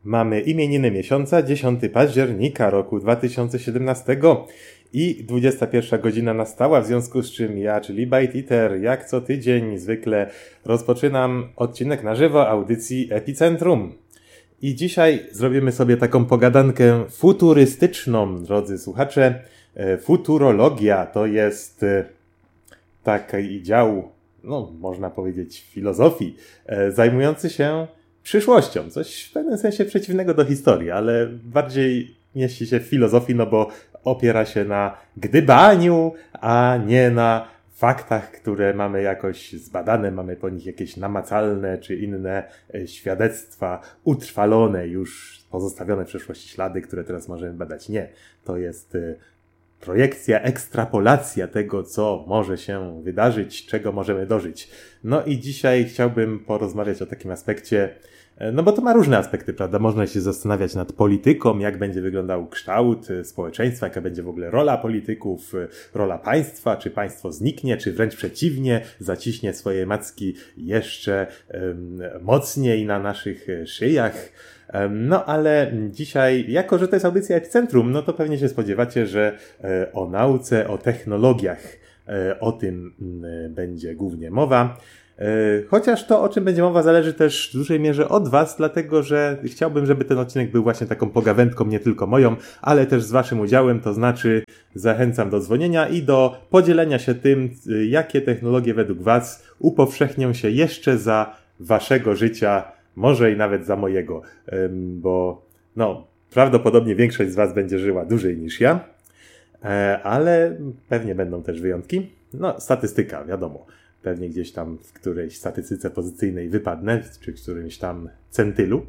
Mamy imieniny miesiąca, 10 października roku 2017 i 21 godzina nastała, w związku z czym ja, czyli Byte Eater, jak co tydzień zwykle rozpoczynam odcinek na żywo audycji Epicentrum. I dzisiaj zrobimy sobie taką pogadankę futurystyczną, drodzy słuchacze. Futurologia to jest taki dział, można powiedzieć filozofii, zajmujący się przyszłością. Coś w pewnym sensie przeciwnego do historii, ale bardziej mieści się w filozofii, bo opiera się na gdybaniu, a nie na faktach, które mamy jakoś zbadane, mamy po nich jakieś namacalne czy inne świadectwa utrwalone, już pozostawione w przeszłości ślady, które teraz możemy badać. Nie, to jest projekcja, ekstrapolacja tego, co może się wydarzyć, czego możemy dożyć. No i dzisiaj chciałbym porozmawiać o takim aspekcie, bo to ma różne aspekty, prawda? Można się zastanawiać nad polityką, jak będzie wyglądał kształt społeczeństwa, jaka będzie w ogóle rola polityków, rola państwa, czy państwo zniknie, czy wręcz przeciwnie, zaciśnie swoje macki jeszcze mocniej na naszych szyjach. Ale dzisiaj, jako że to jest audycja Epicentrum, to pewnie się spodziewacie, że o nauce, o technologiach, o tym będzie głównie mowa. Chociaż to, o czym będzie mowa, zależy też w dużej mierze od was, dlatego że chciałbym, żeby ten odcinek był właśnie taką pogawędką, nie tylko moją, ale też z waszym udziałem, to znaczy zachęcam do dzwonienia i do podzielenia się tym, jakie technologie według was upowszechnią się jeszcze za waszego życia, może i nawet za mojego, bo prawdopodobnie większość z was będzie żyła dłużej niż ja, ale pewnie będą też wyjątki. Statystyka, wiadomo. Pewnie gdzieś tam w którejś statystyce pozycyjnej wypadnę, czy w którymś tam centylu,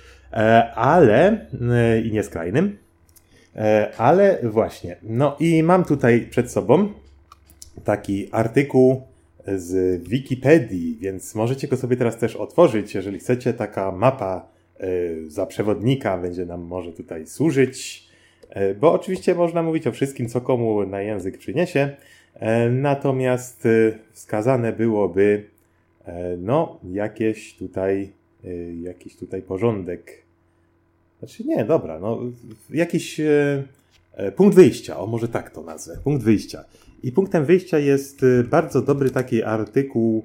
i nieskrajnym, ale właśnie. I mam tutaj przed sobą taki artykuł z Wikipedii, więc możecie go sobie teraz też otworzyć, jeżeli chcecie. Taka mapa za przewodnika będzie nam może tutaj służyć, bo oczywiście można mówić o wszystkim, co komu na język przyniesie. Natomiast wskazane byłoby jakiś tutaj porządek. Jakiś punkt wyjścia, może tak to nazwę, punkt wyjścia. I punktem wyjścia jest bardzo dobry taki artykuł,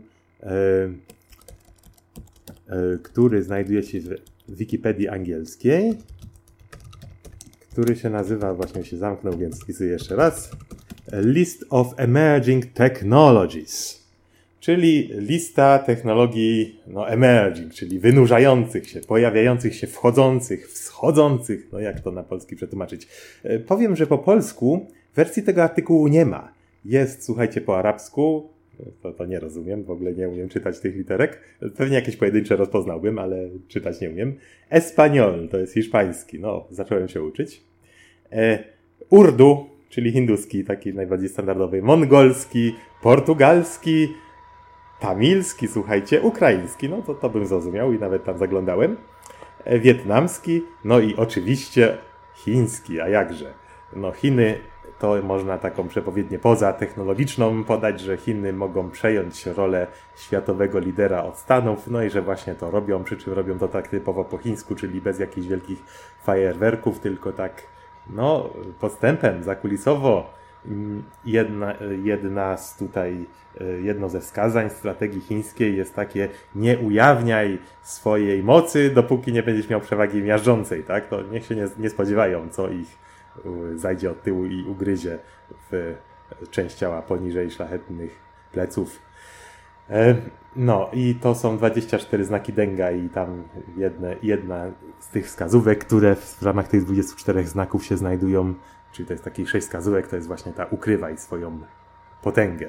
który znajduje się w Wikipedii angielskiej, który się nazywa, właśnie się zamknął, więc wpisuję jeszcze raz, List of Emerging Technologies, czyli lista technologii emerging, czyli wynurzających się, pojawiających się, wchodzących, wschodzących, jak to na polski przetłumaczyć. Powiem, że po polsku wersji tego artykułu nie ma. Jest, słuchajcie, po arabsku, to nie rozumiem, w ogóle nie umiem czytać tych literek. Pewnie jakieś pojedyncze rozpoznałbym, ale czytać nie umiem. Espanol, to jest hiszpański, zacząłem się uczyć. Urdu, czyli hinduski, taki najbardziej standardowy, mongolski, portugalski, tamilski, słuchajcie, ukraiński, to bym zrozumiał i nawet tam zaglądałem, wietnamski, i oczywiście chiński, a jakże. Chiny to można taką przepowiednię pozatechnologiczną podać, że Chiny mogą przejąć rolę światowego lidera od Stanów, i że właśnie to robią, przy czym robią to tak typowo po chińsku, czyli bez jakichś wielkich fajerwerków, tylko tak podstępem, zakulisowo. Jedno ze wskazań strategii chińskiej jest takie: nie ujawniaj swojej mocy, dopóki nie będziesz miał przewagi miażdżącej, tak? To niech się nie spodziewają, co ich zajdzie od tyłu i ugryzie w część ciała poniżej szlachetnych pleców. I to są 24 znaki Denga i tam jedna z tych wskazówek, które w ramach tych 24 znaków się znajdują, czyli to jest takich 6 wskazówek, to jest właśnie ta ukrywaj swoją potęgę,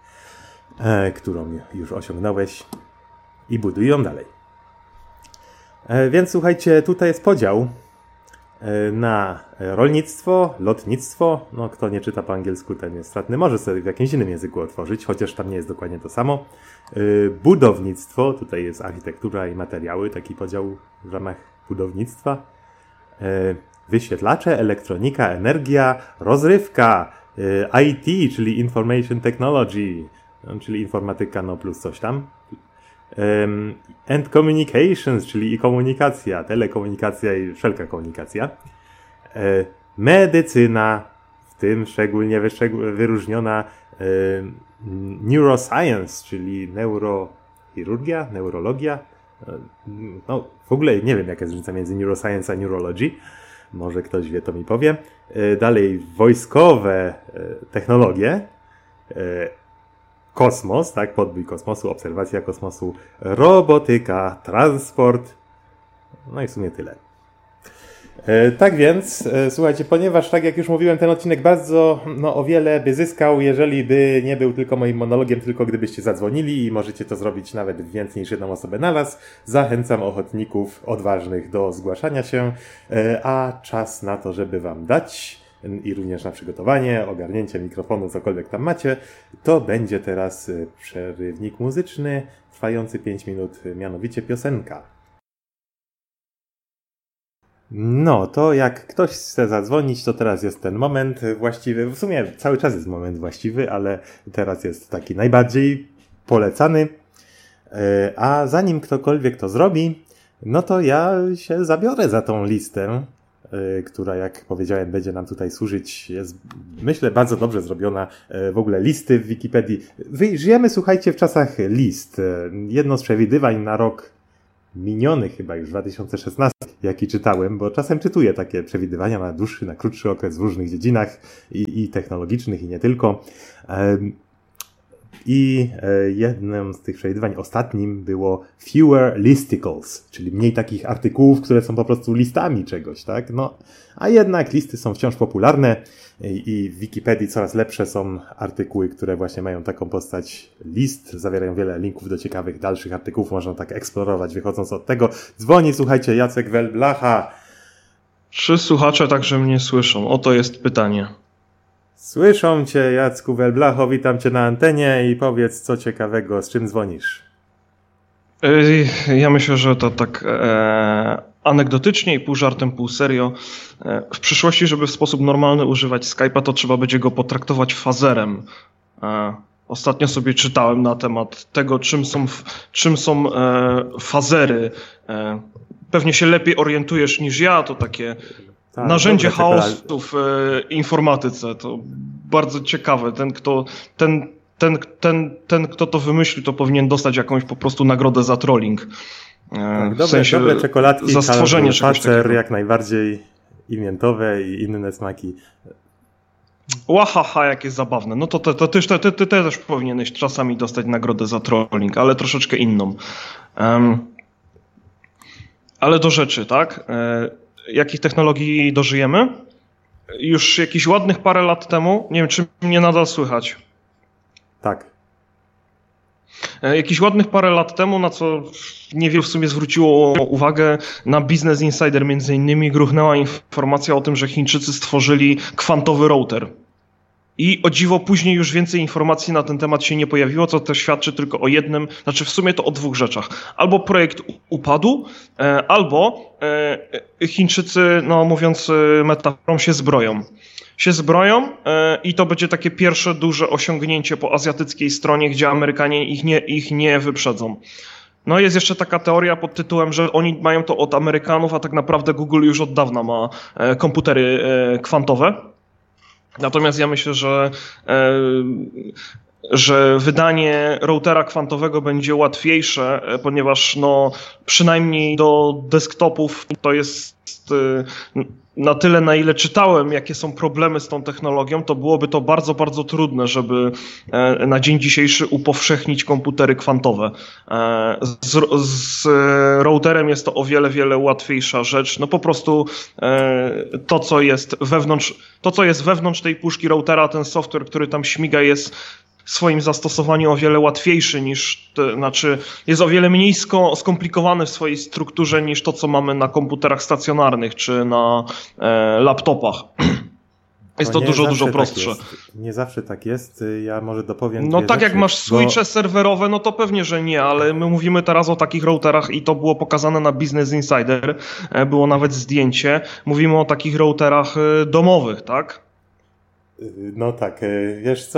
którą już osiągnąłeś i buduj ją dalej. Więc słuchajcie, tutaj jest podział na rolnictwo, lotnictwo. Kto nie czyta po angielsku, ten jest stratny. Może sobie w jakimś innym języku otworzyć, chociaż tam nie jest dokładnie to samo. Budownictwo, tutaj jest architektura i materiały, taki podział w ramach budownictwa. Wyświetlacze, elektronika, energia, rozrywka, IT, czyli Information Technology, czyli informatyka plus coś tam. And communications, czyli i komunikacja, telekomunikacja i wszelka komunikacja. Medycyna, w tym szczególnie wyróżniona neuroscience, czyli neurochirurgia, neurologia. No, w ogóle nie wiem, jaka jest różnica między neuroscience a neurology. Może ktoś wie, to mi powie. Dalej wojskowe technologie. Kosmos, tak, podbój kosmosu, obserwacja kosmosu, robotyka, transport. No i w sumie tyle. Tak więc, słuchajcie, ponieważ tak jak już mówiłem, ten odcinek bardzo, o wiele by zyskał, jeżeli by nie był tylko moim monologiem, tylko gdybyście zadzwonili i możecie to zrobić nawet więcej niż jedną osobę naraz. Zachęcam ochotników odważnych do zgłaszania się, a czas na to, żeby wam dać i również na przygotowanie, ogarnięcie mikrofonu, cokolwiek tam macie, to będzie teraz przerywnik muzyczny trwający 5 minut, mianowicie piosenka. No, to jak ktoś chce zadzwonić, to teraz jest ten moment właściwy. W sumie cały czas jest moment właściwy, ale teraz jest taki najbardziej polecany. A zanim ktokolwiek to zrobi, no to ja się zabiorę za tą listę, która, jak powiedziałem, będzie nam tutaj służyć. Jest, myślę, bardzo dobrze zrobiona. W ogóle listy w Wikipedii. Żyjemy, słuchajcie, w czasach list. Jedno z przewidywań na rok miniony chyba już 2016, jaki czytałem, bo czasem czytuję takie przewidywania na dłuższy, na krótszy okres w różnych dziedzinach i technologicznych i nie tylko. I jednym z tych przewidywań ostatnim było fewer listicles, czyli mniej takich artykułów, które są po prostu listami czegoś, tak? No, a jednak listy są wciąż popularne i w Wikipedii coraz lepsze są artykuły, które właśnie mają taką postać list, zawierają wiele linków do ciekawych dalszych artykułów, można tak eksplorować wychodząc od tego. Dzwoni, słuchajcie, Jacek Welblacha. Czy słuchacze także mnie słyszą? Oto jest pytanie. Słyszą cię, Jacku Welblacho, witam cię na antenie i powiedz, co ciekawego, z czym dzwonisz? Ja myślę, że to tak anegdotycznie i pół żartem, pół serio. W przyszłości, żeby w sposób normalny używać Skype'a, to trzeba będzie go potraktować fazerem. Ostatnio sobie czytałem na temat tego, czym są fazery. Pewnie się lepiej orientujesz niż ja, to takie narzędzie chaosu w informatyce. To bardzo ciekawe. Ten, kto to wymyślił, to powinien dostać jakąś po prostu nagrodę za trolling. Tak, dobre czekoladki, za stworzenie czegoś takiego. Jak najbardziej i miętowe i inne smaki. Łahaha, jakie zabawne. No to ty też powinieneś czasami dostać nagrodę za trolling, ale troszeczkę inną. Ale do rzeczy, tak? Jakich technologii dożyjemy? Już jakieś ładnych parę lat temu, nie wiem, czy mnie nadal słychać. Tak. Jakieś ładnych parę lat temu, na co niewiele w sumie zwróciło uwagę, na Business Insider między innymi gruchnęła informacja o tym, że Chińczycy stworzyli kwantowy router. I o dziwo później już więcej informacji na ten temat się nie pojawiło, co też świadczy tylko o jednym, znaczy w sumie to o dwóch rzeczach. Albo projekt upadł, albo Chińczycy, no mówiąc metaforą, się zbroją i to będzie takie pierwsze duże osiągnięcie po azjatyckiej stronie, gdzie Amerykanie ich nie wyprzedzą. No jest jeszcze taka teoria pod tytułem, że oni mają to od Amerykanów, a tak naprawdę Google już od dawna ma komputery kwantowe. Natomiast ja myślę, że wydanie routera kwantowego będzie łatwiejsze, ponieważ no przynajmniej do desktopów to jest na tyle, na ile czytałem, jakie są problemy z tą technologią, to byłoby to bardzo, bardzo trudne, żeby na dzień dzisiejszy upowszechnić komputery kwantowe. Z routerem jest to o wiele, wiele łatwiejsza rzecz. No po prostu to, co jest wewnątrz tej puszki routera, ten software, który tam śmiga, jest w swoim zastosowaniu o wiele łatwiejszy jest o wiele mniej skomplikowany w swojej strukturze niż to, co mamy na komputerach stacjonarnych czy na laptopach. Jest to dużo, dużo prostsze. Tak nie zawsze tak jest. Ja może dopowiem. No tak, jak masz switche serwerowe, no to pewnie, że nie, ale my mówimy teraz o takich routerach i to było pokazane na Business Insider. Było nawet zdjęcie. Mówimy o takich routerach domowych, tak? No tak, wiesz co?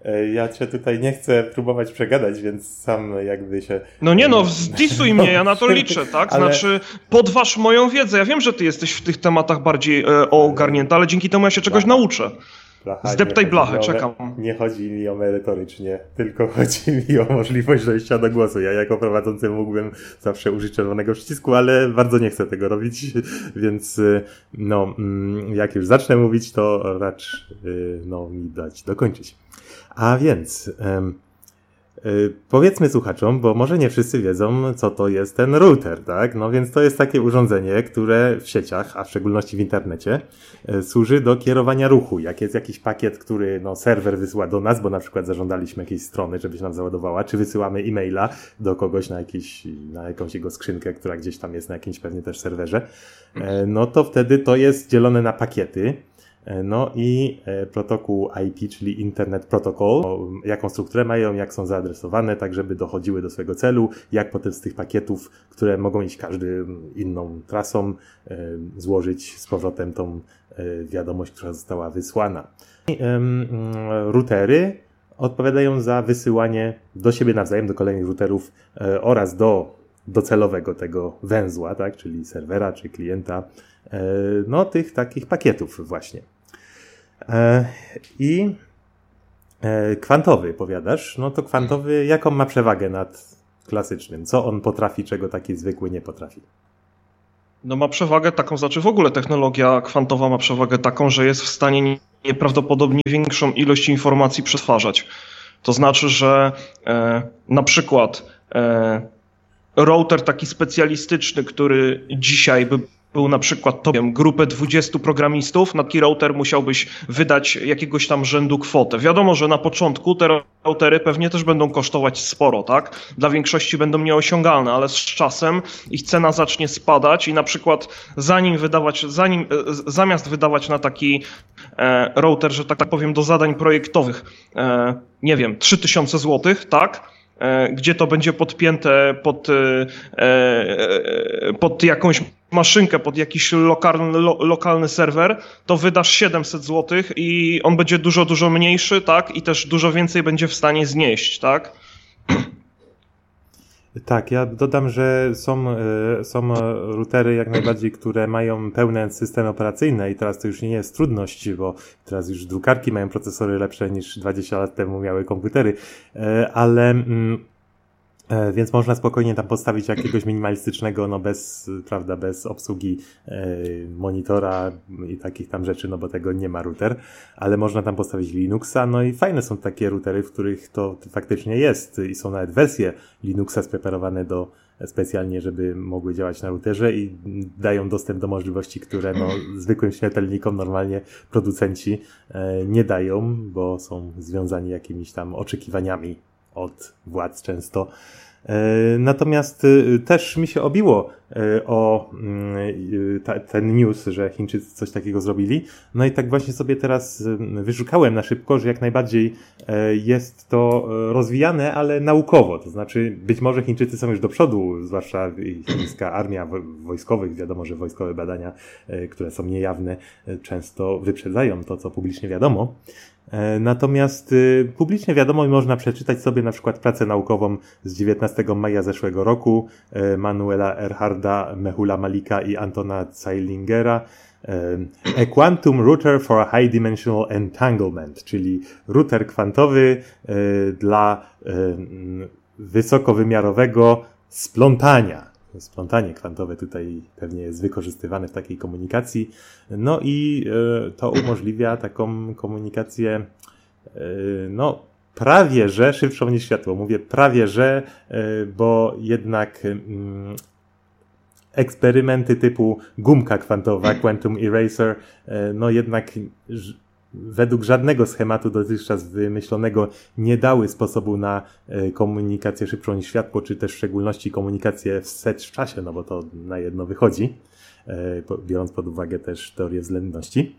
Ja cię tutaj nie chcę próbować przegadać, więc sam jakby się... No nie no, zdisuj mnie, ja na to liczę, tak? Znaczy, podważ moją wiedzę. Ja wiem, że ty jesteś w tych tematach bardziej ogarnięty, ale dzięki temu ja się czegoś nauczę. Zdeptaj blachę, czekam. Nie chodzi mi o merytorycznie, tylko chodzi mi o możliwość dojścia do głosu. Ja jako prowadzący mógłbym zawsze użyć czerwonego przycisku, ale bardzo nie chcę tego robić, więc jak już zacznę mówić, to racz mi dać dokończyć. A więc... powiedzmy słuchaczom, bo może nie wszyscy wiedzą, co to jest ten router, tak? No więc to jest takie urządzenie, które w sieciach, a w szczególności w internecie, służy do kierowania ruchu. Jak jest jakiś pakiet, który serwer wysyła do nas, bo na przykład zażądaliśmy jakiejś strony, żebyś nam załadowała, czy wysyłamy e-maila do kogoś na jakąś jego skrzynkę, która gdzieś tam jest na jakimś pewnie też serwerze, no to wtedy to jest dzielone na pakiety. No i protokół IP, czyli Internet Protocol, jaką strukturę mają, jak są zaadresowane, tak żeby dochodziły do swojego celu, jak potem z tych pakietów, które mogą iść każdy inną trasą, złożyć z powrotem tą wiadomość, która została wysłana. Routery odpowiadają za wysyłanie do siebie nawzajem, do kolejnych routerów oraz do docelowego tego węzła, tak, czyli serwera czy klienta, tych takich pakietów właśnie. I kwantowy, powiadasz, no to kwantowy jaką ma przewagę nad klasycznym? Co on potrafi, czego taki zwykły nie potrafi? No ma przewagę taką, znaczy w ogóle technologia kwantowa ma przewagę taką, że jest w stanie nieprawdopodobnie większą ilość informacji przetwarzać. To znaczy, że na przykład router taki specjalistyczny, który dzisiaj by był na przykład grupę 20 programistów, na taki router musiałbyś wydać jakiegoś tam rzędu kwotę. Wiadomo, że na początku te routery pewnie też będą kosztować sporo, tak? Dla większości będą nieosiągalne, ale z czasem ich cena zacznie spadać i na przykład zamiast wydawać na taki router, że tak powiem, do zadań projektowych, 3000 zł, tak? Gdzie to będzie podpięte pod jakąś maszynkę, pod jakiś lokalny serwer, to wydasz 700 zł i on będzie dużo, dużo mniejszy, tak? I też dużo więcej będzie w stanie znieść, tak? Tak, ja dodam, że są routery jak najbardziej, które mają pełne systemy operacyjne i teraz to już nie jest trudność, bo teraz już drukarki mają procesory lepsze niż 20 lat temu miały komputery, ale więc można spokojnie tam postawić jakiegoś minimalistycznego, bez obsługi monitora i takich tam rzeczy, bo tego nie ma router, ale można tam postawić Linuxa, i fajne są takie routery, w których to faktycznie jest i są nawet wersje Linuxa spreparowane specjalnie, żeby mogły działać na routerze i dają dostęp do możliwości, które zwykłym śmiertelnikom normalnie producenci nie dają, bo są związani jakimiś tam oczekiwaniami od władz często. Natomiast też mi się obiło o ten news, że Chińczycy coś takiego zrobili. No i tak właśnie sobie teraz wyszukałem na szybko, że jak najbardziej jest to rozwijane, ale naukowo. To znaczy być może Chińczycy są już do przodu, zwłaszcza chińska armia wojskowych. Wiadomo, że wojskowe badania, które są niejawne, często wyprzedzają to, co publicznie wiadomo. Natomiast publicznie wiadomo, można przeczytać sobie na przykład pracę naukową z 19 maja zeszłego roku Manuela Erharda, Mehula Malika i Antona Zeilingera. A Quantum Router for High Dimensional Entanglement, czyli router kwantowy dla wysokowymiarowego splątania. Splątanie kwantowe tutaj pewnie jest wykorzystywane w takiej komunikacji. No i to umożliwia taką komunikację, prawie że szybszą niż światło. Mówię prawie że, bo jednak eksperymenty typu gumka kwantowa, Quantum Eraser, jednak według żadnego schematu dotychczas wymyślonego nie dały sposobu na komunikację szybszą niż światło, czy też w szczególności komunikację wstecz w czasie, bo to na jedno wychodzi, biorąc pod uwagę też teorię względności.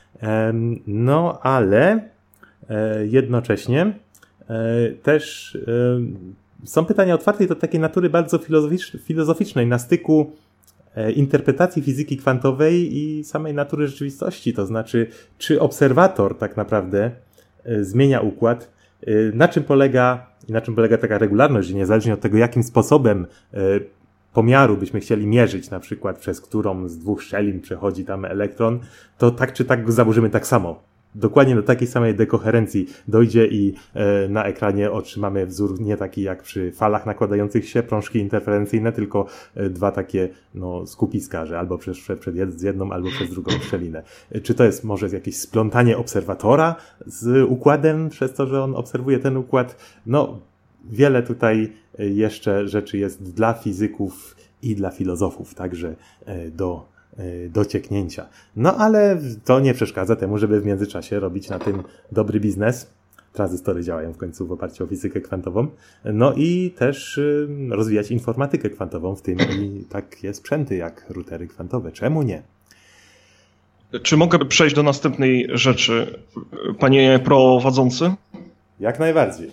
Ale jednocześnie też są pytania otwarte i to takiej natury bardzo filozoficznej, na styku interpretacji fizyki kwantowej i samej natury rzeczywistości. To znaczy, czy obserwator tak naprawdę zmienia układ, Na czym polega taka regularność, że niezależnie od tego, jakim sposobem pomiaru byśmy chcieli mierzyć, na przykład przez którą z dwóch szczelin przechodzi tam elektron, to tak czy tak go zaburzymy tak samo. Dokładnie do takiej samej dekoherencji dojdzie i na ekranie otrzymamy wzór nie taki jak przy falach nakładających się, prążki interferencyjne, tylko dwa takie skupiska, że albo przez jedną, albo przez drugą szczelinę. Czy to jest może jakieś splątanie obserwatora z układem, przez to, że on obserwuje ten układ? Wiele tutaj jeszcze rzeczy jest dla fizyków i dla filozofów, także do cieknięcia. Ale to nie przeszkadza temu, żeby w międzyczasie robić na tym dobry biznes. Tranzystory działają w końcu w oparciu o fizykę kwantową. I też rozwijać informatykę kwantową, w tym i takie sprzęty jak routery kwantowe. Czemu nie? Czy mogę przejść do następnej rzeczy, panie prowadzący? Jak najbardziej.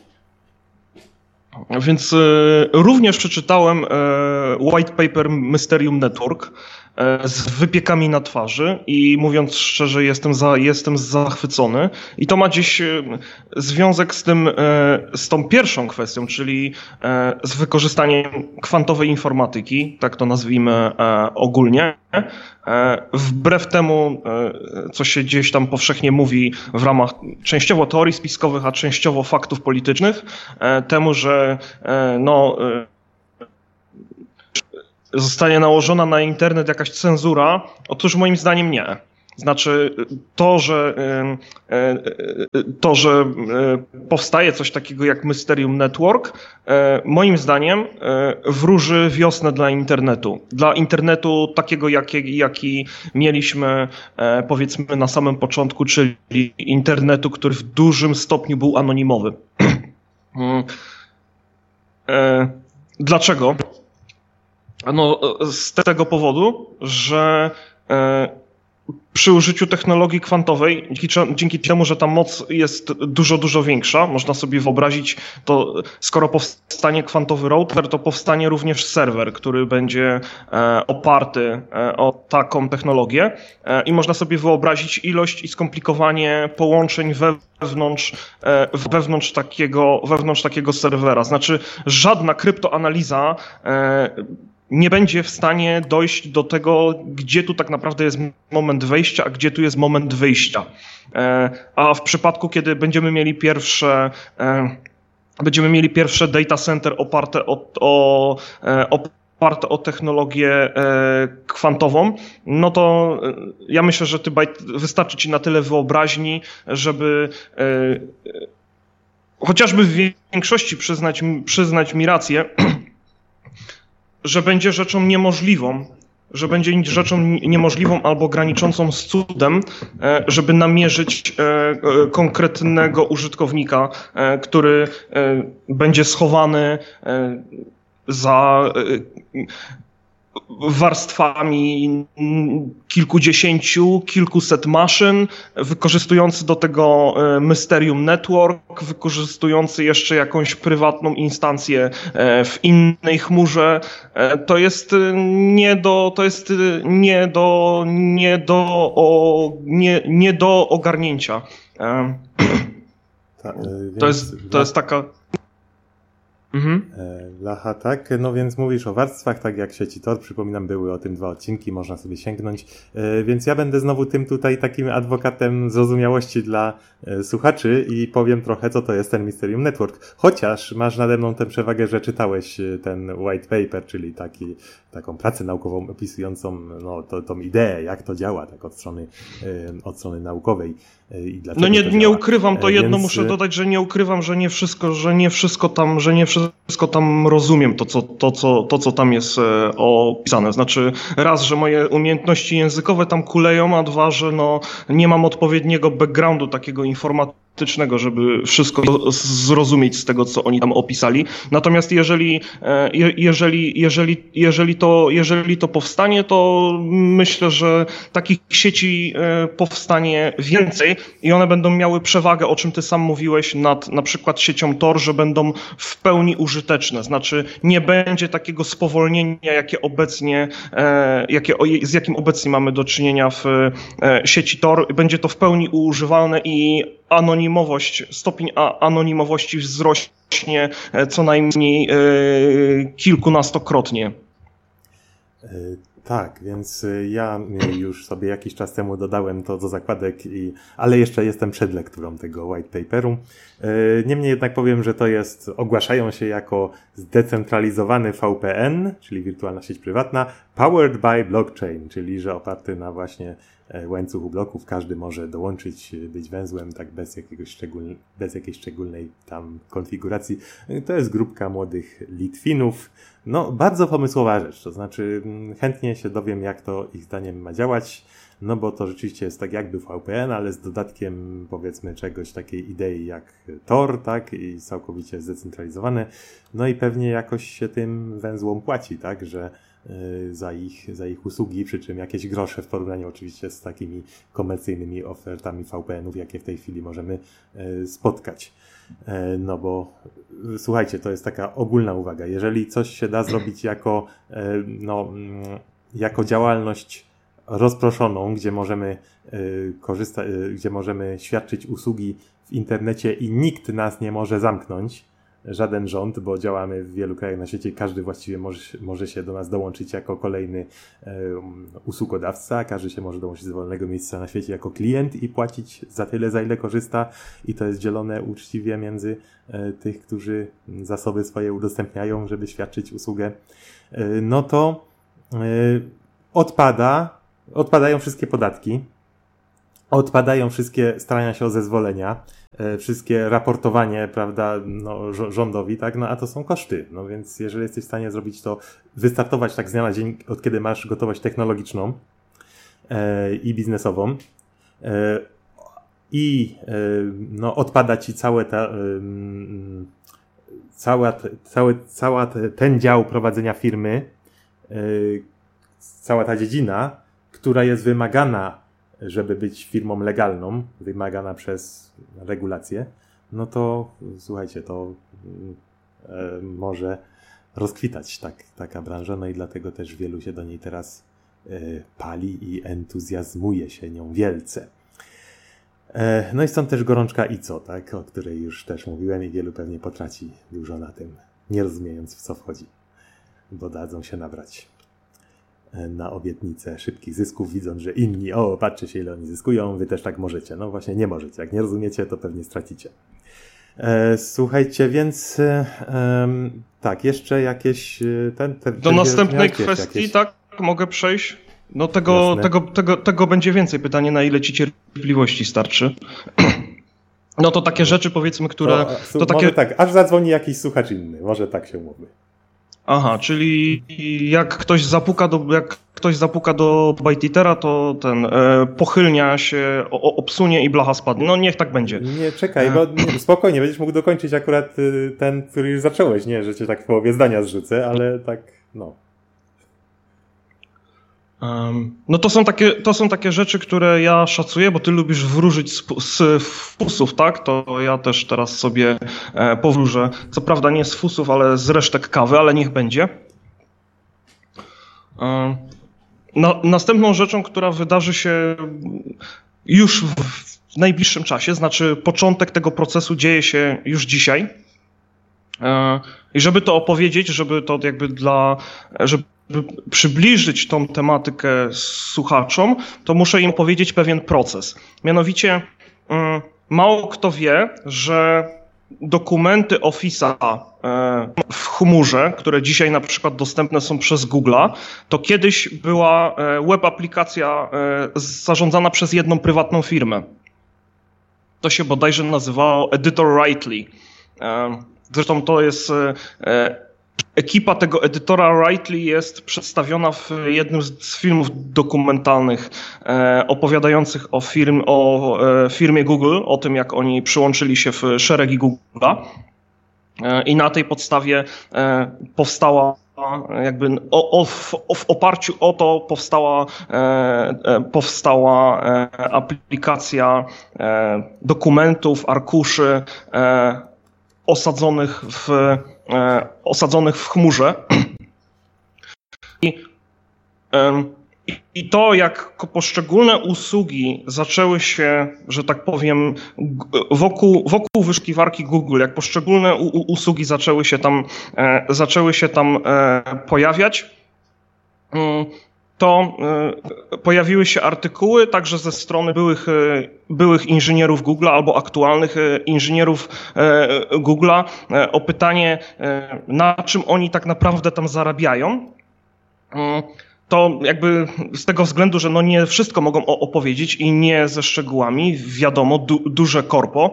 Więc również przeczytałem white paper Mysterium Network z wypiekami na twarzy i mówiąc szczerze jestem zachwycony i to ma gdzieś związek z tą pierwszą kwestią, czyli z wykorzystaniem kwantowej informatyki, tak to nazwijmy ogólnie, wbrew temu, co się gdzieś tam powszechnie mówi w ramach częściowo teorii spiskowych, a częściowo faktów politycznych, temu, że zostanie nałożona na internet jakaś cenzura, otóż moim zdaniem nie. Znaczy to, że powstaje coś takiego jak Mysterium Network, moim zdaniem wróży wiosnę dla internetu. Dla internetu takiego, jaki mieliśmy powiedzmy na samym początku, czyli internetu, który w dużym stopniu był anonimowy. Dlaczego? Z tego powodu, że przy użyciu technologii kwantowej, dzięki temu, że ta moc jest dużo większa, można sobie wyobrazić, to skoro powstanie kwantowy router, to powstanie również serwer, który będzie oparty o taką technologię i można sobie wyobrazić ilość i skomplikowanie połączeń wewnątrz takiego serwera. Znaczy żadna kryptoanaliza nie będzie w stanie dojść do tego, gdzie tu tak naprawdę jest moment wejścia, a gdzie tu jest moment wyjścia. A w przypadku, kiedy będziemy mieli pierwsze data center oparte o technologię kwantową, to ja myślę, że wystarczy ci na tyle wyobraźni, żeby chociażby w większości przyznać mi rację, że będzie rzeczą niemożliwą albo graniczącą z cudem, żeby namierzyć konkretnego użytkownika, który będzie schowany za warstwami kilkuset maszyn, wykorzystujący do tego Mysterium Network, wykorzystujący jeszcze jakąś prywatną instancję w innej chmurze. To jest nie do ogarnięcia. To jest taka... Lacha, tak? Więc mówisz o warstwach, tak jak sieci Tor, przypominam, były o tym 2 odcinki, można sobie sięgnąć, więc ja będę znowu tym tutaj takim adwokatem zrozumiałości dla słuchaczy i powiem trochę, co to jest ten Mysterium Network, chociaż masz nade mną tę przewagę, że czytałeś ten white paper, czyli taką pracę naukową opisującą tą ideę, jak to działa, tak od strony naukowej. I nie ukrywam, to jedno muszę dodać, że nie ukrywam, że nie wszystko tam rozumiem, to co tam jest opisane. Znaczy raz, że moje umiejętności językowe tam kuleją, a dwa, że nie mam odpowiedniego backgroundu takiego informatycznego, żeby wszystko zrozumieć z tego, co oni tam opisali. Natomiast jeżeli to powstanie, to myślę, że takich sieci powstanie więcej i one będą miały przewagę, o czym ty sam mówiłeś, nad na przykład siecią Tor, że będą w pełni użyteczne. Znaczy nie będzie takiego spowolnienia, z jakim obecnie mamy do czynienia w sieci Tor. Będzie to w pełni używalne i stopień anonimowości wzrośnie co najmniej kilkunastokrotnie. Tak, więc ja już sobie jakiś czas temu dodałem to do zakładek, ale jeszcze jestem przed lekturą tego white paperu. Niemniej jednak powiem, że to ogłaszają się jako zdecentralizowany VPN, czyli wirtualna sieć prywatna, powered by blockchain, czyli że oparty na właśnie łańcuchu bloków, każdy może dołączyć, być węzłem, tak bez jakiejś szczególnej tam konfiguracji. To jest grupka młodych Litwinów. No, bardzo pomysłowa rzecz, to znaczy chętnie się dowiem, jak to ich zdaniem ma działać, no bo to rzeczywiście jest tak jakby VPN, ale z dodatkiem powiedzmy czegoś, takiej idei jak Tor, tak, i całkowicie zdecentralizowane, no i pewnie jakoś się tym węzłom płaci, tak, że za ich usługi, przy czym jakieś grosze w porównaniu oczywiście z takimi komercyjnymi ofertami VPN-ów, jakie w tej chwili możemy spotkać. No bo słuchajcie, to jest taka ogólna uwaga. Jeżeli coś się da zrobić jako działalność rozproszoną, gdzie możemy gdzie możemy świadczyć usługi w internecie i nikt nas nie może zamknąć, żaden rząd, bo działamy w wielu krajach na świecie i każdy właściwie może się do nas dołączyć jako kolejny usługodawca, każdy się może dołączyć z wolnego miejsca na świecie jako klient i płacić za tyle, za ile korzysta, i to jest dzielone uczciwie między tych, którzy zasoby swoje udostępniają, żeby świadczyć usługę, no to odpadają wszystkie podatki, odpadają wszystkie starania się o zezwolenia, wszystkie raportowanie, prawda, no, rządowi, tak, no a to są koszty, no więc jeżeli jesteś w stanie zrobić to, wystartować tak z dnia na dzień, od kiedy masz gotowość technologiczną i biznesową, no odpada ci ten dział prowadzenia firmy, cała ta dziedzina, która jest wymagana, żeby być firmą legalną, wymagana przez regulacje, no to słuchajcie, to może rozkwitać taka branża, no i dlatego też wielu się do niej teraz pali i entuzjazmuje się nią wielce. No i stąd też gorączka ICO, tak, o której już też mówiłem, i wielu pewnie potraci dużo na tym, nie rozumiejąc, w co wchodzi, bo dadzą się nabrać na obietnicę szybkich zysków, widząc, że inni, patrzcie się, ile oni zyskują, wy też tak możecie. No właśnie nie możecie. Jak nie rozumiecie, to pewnie stracicie. Słuchajcie, więc tak, jeszcze jakieś... Do następnej kwestii, tak, mogę przejść? No tego będzie więcej. Pytanie, na ile ci cierpliwości starczy. No to takie rzeczy, powiedzmy, które... To takie... Może tak, aż zadzwoni jakiś słuchacz inny. Może tak się umówmy. Aha, czyli jak ktoś zapuka do ByteEthera, to pochylnia się, obsunie i blacha spadnie. No niech tak będzie. Nie, czekaj, bo spokojnie, będziesz mógł dokończyć akurat ten, który już zacząłeś, nie, że cię tak w połowie zdania zrzucę, ale tak, no. No to są takie rzeczy, które ja szacuję, bo ty lubisz wróżyć z fusów, tak? To ja też teraz sobie powróżę. Co prawda nie z fusów, ale z resztek kawy, ale niech będzie. Następną rzeczą, która wydarzy się już w najbliższym czasie, znaczy początek tego procesu dzieje się już dzisiaj. I żeby to opowiedzieć, żeby przybliżyć tą tematykę słuchaczom, to muszę im powiedzieć pewien proces. Mianowicie mało kto wie, że dokumenty Office'a w chmurze, które dzisiaj na przykład dostępne są przez Google'a, to kiedyś była web aplikacja zarządzana przez jedną prywatną firmę. To się bodajże nazywało Editor Writely. Zresztą to jest... Ekipa tego edytora Writely jest przedstawiona w jednym z filmów dokumentalnych opowiadających o firmie Google, o tym, jak oni przyłączyli się w szeregi Google'a. I na tej podstawie powstała, jakby w oparciu o to powstała aplikacja dokumentów, arkuszy osadzonych w chmurze. I I to, jak poszczególne usługi zaczęły się, że tak powiem, wokół wyszukiwarki Google, jak poszczególne usługi zaczęły się tam pojawiać, to pojawiły się artykuły także ze strony byłych inżynierów Google'a albo aktualnych inżynierów Google'a o pytanie, na czym oni tak naprawdę tam zarabiają. To jakby z tego względu, że no nie wszystko mogą opowiedzieć i nie ze szczegółami, wiadomo, duże korpo,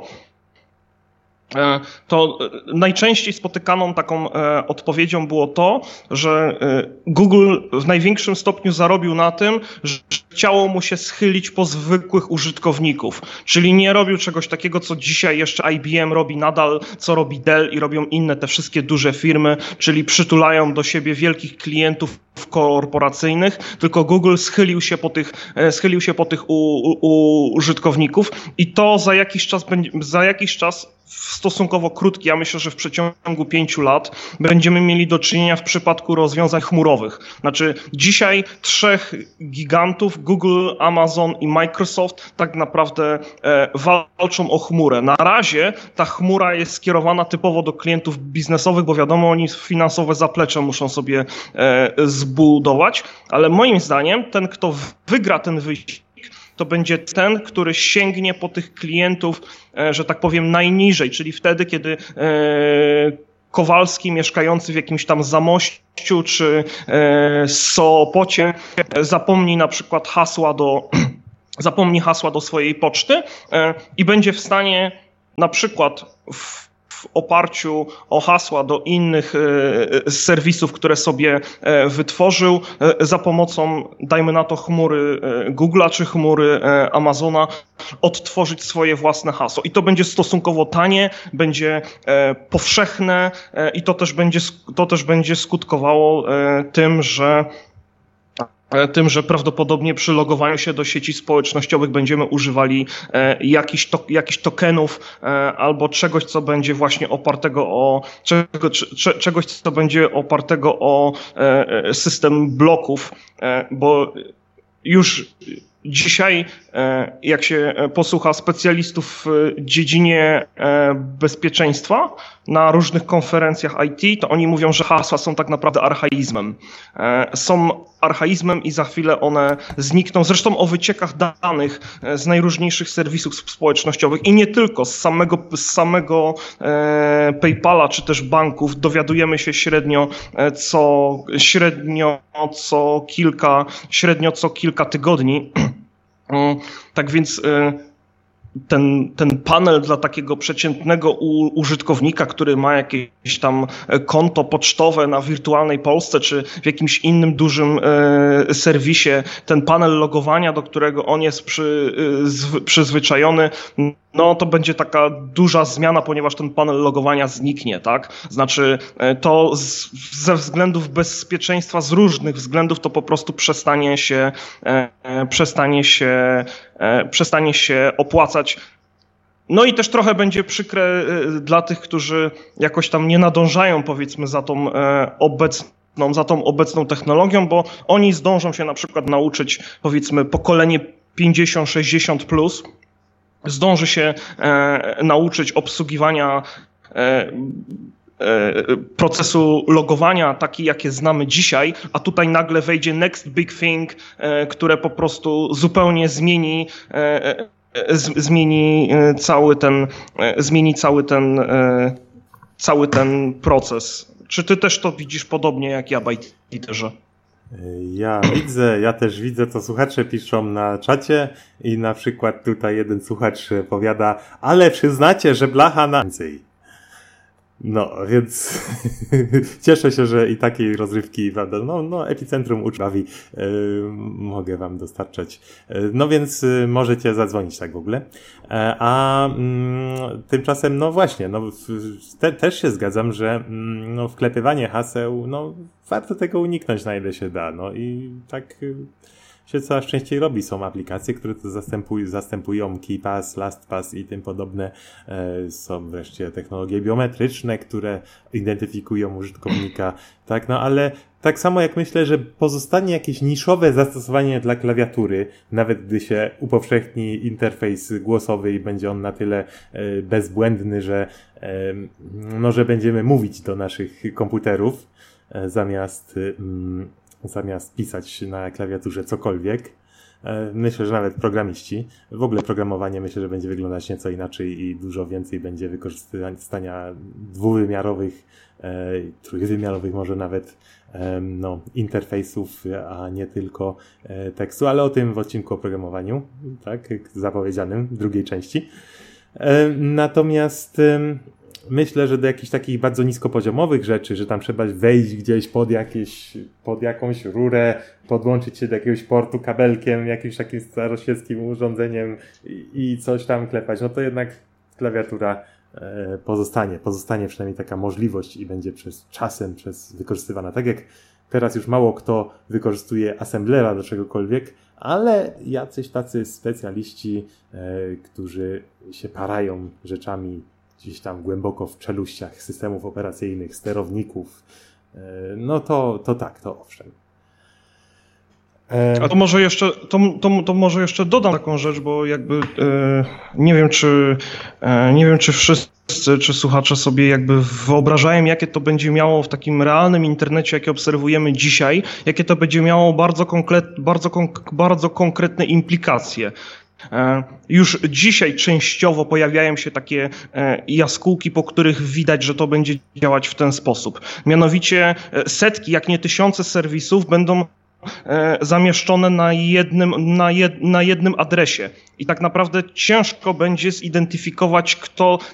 to najczęściej spotykaną taką odpowiedzią było to, że Google w największym stopniu zarobił na tym, że chciało mu się schylić po zwykłych użytkowników, czyli nie robił czegoś takiego, co dzisiaj jeszcze IBM robi nadal, co robi Dell i robią inne te wszystkie duże firmy, czyli przytulają do siebie wielkich klientów korporacyjnych, tylko Google schylił się po tych użytkowników i to za jakiś czas stosunkowo krótki, ja myślę, że w przeciągu 5 lat będziemy mieli do czynienia w przypadku rozwiązań chmurowych. Znaczy dzisiaj 3 gigantów, Google, Amazon i Microsoft tak naprawdę walczą o chmurę. Na razie ta chmura jest skierowana typowo do klientów biznesowych, bo wiadomo, oni finansowe zaplecze muszą sobie zbudować, ale moim zdaniem ten, kto wygra ten wyścig, to będzie ten, który sięgnie po tych klientów, że tak powiem, najniżej, czyli wtedy, kiedy Kowalski mieszkający w jakimś tam Zamościu czy Sopocie zapomni na przykład hasła do swojej poczty i będzie w stanie na przykład w oparciu o hasła do innych serwisów, które sobie wytworzył za pomocą, dajmy na to, chmury Google'a czy chmury Amazona, odtworzyć swoje własne hasło. I to będzie stosunkowo tanie, będzie powszechne i to też będzie skutkowało tym, że prawdopodobnie przy logowaniu się do sieci społecznościowych będziemy używali jakichś tokenów albo czegoś, co będzie właśnie opartego o system bloków, bo już dzisiaj, jak się posłucha specjalistów w dziedzinie bezpieczeństwa na różnych konferencjach IT, to oni mówią, że hasła są tak naprawdę archaizmem. Są archaizmem i za chwilę one znikną. Zresztą o wyciekach danych z najróżniejszych serwisów społecznościowych i nie tylko, z samego PayPala czy też banków dowiadujemy się średnio co kilka tygodni. Tak więc ten panel dla takiego przeciętnego użytkownika, który ma jakieś tam konto pocztowe na Wirtualnej Polsce czy w jakimś innym dużym serwisie, ten panel logowania, do którego on jest przyzwyczajony, no to będzie taka duża zmiana, ponieważ ten panel logowania zniknie, tak? Znaczy to ze względów bezpieczeństwa, z różnych względów to po prostu przestanie się opłacać. No i też trochę będzie przykre dla tych, którzy jakoś tam nie nadążają, powiedzmy, za tą obecną technologią, bo oni zdążą się na przykład nauczyć, powiedzmy, pokolenie 50-60 plus, zdąży się nauczyć obsługiwania procesu logowania taki, jakie znamy dzisiaj, a tutaj nagle wejdzie next big thing, które po prostu zupełnie zmieni cały ten proces. Czy ty też to widzisz podobnie jak ja, Bajtiterze? Ja też widzę, co słuchacze piszą na czacie i na przykład tutaj jeden słuchacz powiada, ale przyznacie, że blacha na więcej. No, więc cieszę się, że i takiej rozrywki, prawda, no Epicentrum bawi, mogę wam dostarczać. No więc możecie zadzwonić tak w ogóle. Tymczasem, no właśnie, no też się zgadzam, że no wklepywanie haseł, no warto tego uniknąć na ile się da, no i tak się coraz częściej robi. Są aplikacje, które to zastępują KeyPass, LastPass i tym podobne. Są wreszcie technologie biometryczne, które identyfikują użytkownika, tak, no ale tak samo jak myślę, że pozostanie jakieś niszowe zastosowanie dla klawiatury, nawet gdy się upowszechni interfejs głosowy i będzie on na tyle bezbłędny, że będziemy mówić do naszych komputerów zamiast pisać na klawiaturze cokolwiek. Myślę, że nawet programiści. W ogóle programowanie myślę, że będzie wyglądać nieco inaczej i dużo więcej będzie wykorzystania dwuwymiarowych, trójwymiarowych może nawet interfejsów, a nie tylko tekstu, ale o tym w odcinku o programowaniu, tak, zapowiedzianym w drugiej części. Natomiast myślę, że do jakichś takich bardzo niskopoziomowych rzeczy, że tam trzeba wejść gdzieś pod jakąś rurę, podłączyć się do jakiegoś portu kabelkiem, jakimś takim staroświeckim urządzeniem i coś tam klepać, no to jednak klawiatura pozostanie przynajmniej taka możliwość i będzie czasem wykorzystywana. Tak jak teraz już mało kto wykorzystuje assemblera do czegokolwiek, ale jacyś tacy specjaliści, którzy się parają rzeczami gdzieś tam głęboko w czeluściach systemów operacyjnych, sterowników, no to owszem. A to może jeszcze dodam taką rzecz, bo jakby nie wiem czy wszyscy, czy słuchacze sobie jakby wyobrażają, jakie to będzie miało w takim realnym internecie, jakie obserwujemy dzisiaj, jakie to będzie miało bardzo konkretne implikacje. Już dzisiaj częściowo pojawiają się takie jaskółki, po których widać, że to będzie działać w ten sposób. Mianowicie setki, jak nie tysiące serwisów będą zamieszczone na jednym adresie. I tak naprawdę ciężko będzie zidentyfikować, kto